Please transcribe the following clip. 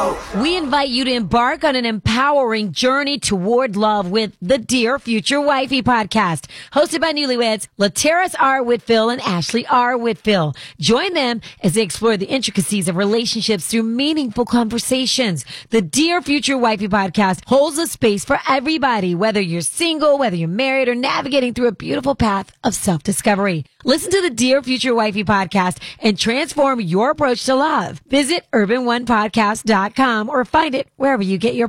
We invite you to embark on an empowering journey toward love with the Dear Future Wifey podcast, hosted by newlyweds Lateris R. Whitfield and Ashley R. Whitfield. Join them as they explore the intricacies of relationships through meaningful conversations. The Dear Future Wifey podcast holds a space for everybody, whether you're single, whether you're married, or navigating through a beautiful path of self-discovery. Listen to the Dear Future Wifey podcast and transform your approach to love. Visit urbanonepodcast.com or find it wherever you get your